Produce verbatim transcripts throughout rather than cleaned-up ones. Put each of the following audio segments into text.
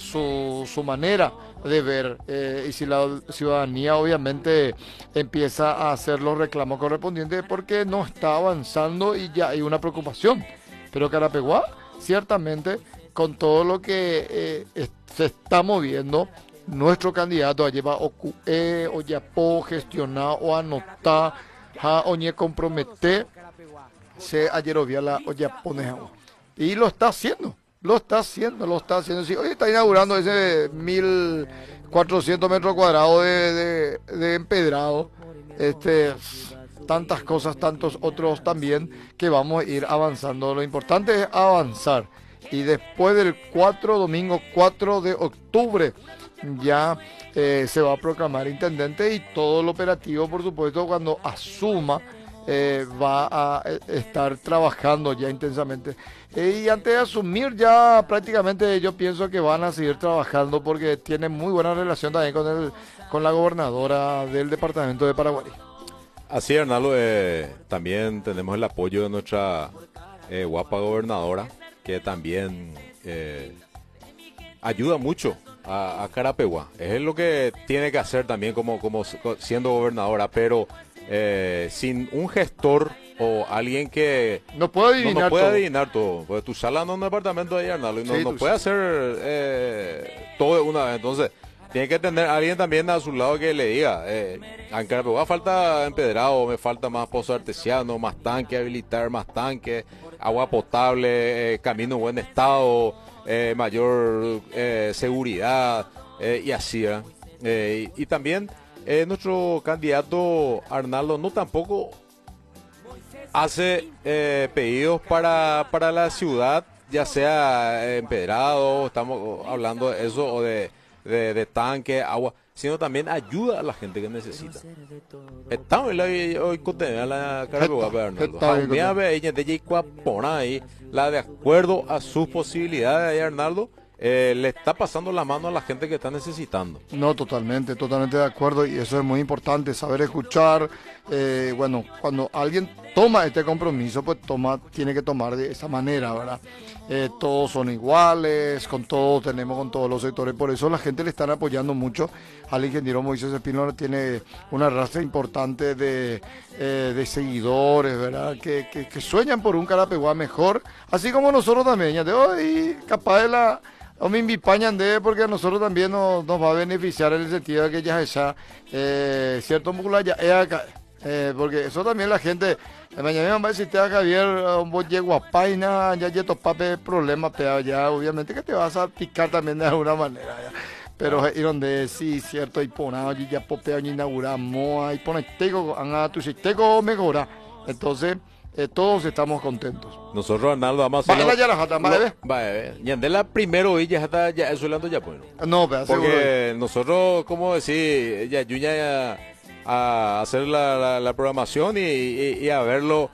su, su manera de ver. Eh, y si la ciudadanía obviamente empieza a hacer los reclamos correspondientes porque no está avanzando y ya hay una preocupación. Pero Carapeguá, ciertamente, con todo lo que eh, es- se está moviendo, nuestro candidato a llevar Ocué, Oyapo, gestionar o anotar, a Oñe comprometer, se ayer la Oyaponeja. Y lo está haciendo, lo está haciendo, lo está haciendo. Sí, hoy está inaugurando ese mil cuatrocientos metros cuadrados de, de, de empedrado. Este, tantas cosas, tantos otros también que vamos a ir avanzando. Lo importante es avanzar. Y después del cuatro, domingo cuatro de octubre, ya eh, se va a proclamar intendente y todo el operativo, por supuesto, cuando asuma, eh, va a eh, estar trabajando ya intensamente. Eh, y antes de asumir ya prácticamente yo pienso que van a seguir trabajando porque tiene muy buena relación también con, el, con la gobernadora del departamento de Paraguay. Así, Hernando, eh, también tenemos el apoyo de nuestra eh, guapa gobernadora, que también eh, ayuda mucho a, a Carapeguá. Es lo que tiene que hacer también como, como siendo gobernadora, pero eh, sin un gestor o alguien que No puedo no, adivinar no puede todo. adivinar todo, porque tú sales en un departamento de ahí, Hernando, y no, Sí, no tú puede sí. hacer eh, todo de una vez. Entonces, tiene que tener alguien también a su lado que le diga, eh, en Carapeguá falta empedrado, me falta más pozo artesiano, más tanque, habilitar más tanque, agua potable, eh, camino en buen estado, eh, mayor eh, seguridad, eh, y así, ¿verdad? Eh, y, y también eh, nuestro candidato Arnaldo no tampoco hace eh, pedidos para, para la ciudad, ya sea eh, empedrado, estamos hablando de eso, o de, de, de tanque, agua, sino también ayuda a la gente que necesita. Estamos hoy hoy con la Carapeguá, Arnaldo. Está bien, Jaunea ve ella de Jacob pona ahí, la de acuerdo a sus posibilidades ahí, Arnaldo, eh, le está pasando la mano a la gente que está necesitando. No, totalmente, totalmente de acuerdo y eso es muy importante, saber escuchar. Eh, bueno, cuando alguien toma este compromiso, pues toma, tiene que tomar de esa manera, ¿verdad? Eh, todos son iguales, con todos tenemos, con todos los sectores, por eso la gente le están apoyando mucho. Al ingeniero Moisés Espínola tiene una raza importante de, eh, de seguidores, ¿verdad? Que, que, que sueñan por un Carapeguá mejor, así como nosotros también, ya de hoy, capaz de la... O me invipañan de porque a nosotros también nos, nos va a beneficiar en el sentido de que ya esa eh, cierto muscular ya es acá, eh, porque eso también la gente eh, mañana va a decir a Javier un buen guapaina ya ya topape problemas pero ya obviamente que te vas a picar también de alguna manera ya. Pero y donde sí cierto y ponado y ya popeo y inauguramos y pone teco a tu teco mejora entonces eh, todos estamos contentos. Nosotros, Arnaldo, vamos a Baila hacerlo. ya la jata, Lo- ¿vale? Vaya, ya de la primero y ya está ya eso hablando ya bueno. No, pero seguro. Porque nosotros, como decir, ya Yuña ya a hacer la, la, la programación y, y, y a ver lo,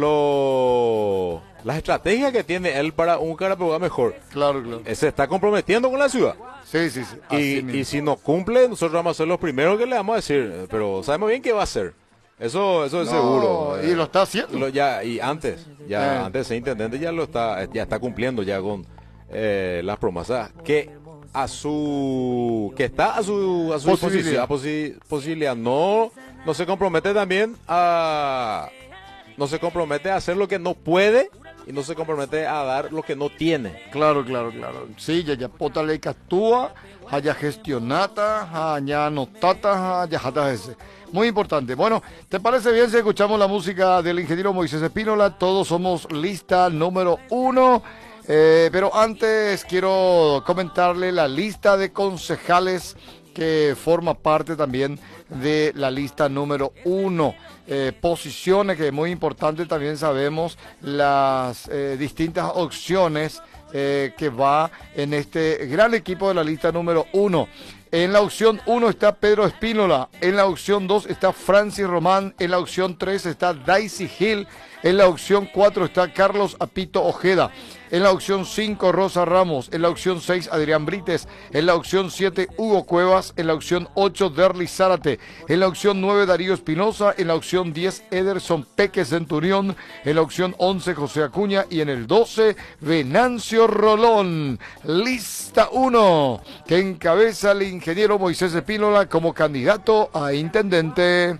lo las estrategias que tiene él para un Carapeguá mejor. Claro, claro. Eh, Se está comprometiendo con la ciudad. Sí, sí, sí. así Y, mismo. y si no cumple, nosotros vamos a ser los primeros que le vamos a decir. eh, Pero sabemos bien qué va a hacer. Eso, eso es No, seguro. y lo está haciendo. Lo ya, y antes, ya Eh. antes de ser intendente ya lo está, ya está cumpliendo ya con eh, las promesas que a su que está a su a su Posibilidad. disposición, a posi- posibilidad. No, no se compromete también a no se compromete a hacer lo que no puede y no se compromete a dar lo que no tiene. Claro, claro, claro. Sí, ya ya pota ley que actúa, haya gestionata, haya notata, haya jata ese. Muy importante. Bueno, ¿te parece bien si escuchamos la música del ingeniero Moisés Espínola? Todos somos lista número uno. Eh, pero antes quiero comentarle la lista de concejales que forma parte también de la lista número uno. Eh, posiciones que es muy importante, también sabemos las eh, distintas opciones eh, que va en este gran equipo de la lista número uno. En la opción uno está Pedro Espínola, en la opción dos está Francis Román, en la opción tres está Daisy Hill, en la opción cuatro está Carlos Apito Ojeda, en la opción cinco Rosa Ramos, en la opción seis Adrián Brites, en la opción siete Hugo Cuevas, en la opción ocho Derly Zárate, en la opción nueve Darío Espinosa, en la opción diez Ederson Peque Centurión, en la opción once José Acuña y en el doce Venancio Rolón. Lista uno que encabeza el ingeniero Moisés Espínola como candidato a intendente.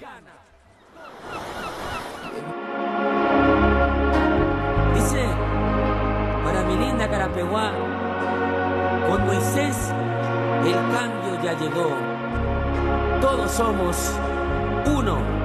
Dice, para mi linda Carapeguá, con Moisés el cambio ya llegó. Todos somos uno.